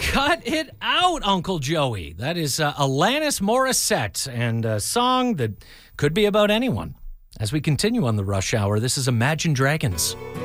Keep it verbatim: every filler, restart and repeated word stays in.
Cut it out, Uncle Joey. That is uh, Alanis Morissette, and a song that could be about anyone. As we continue on the Rush Hour, this is Imagine Dragons.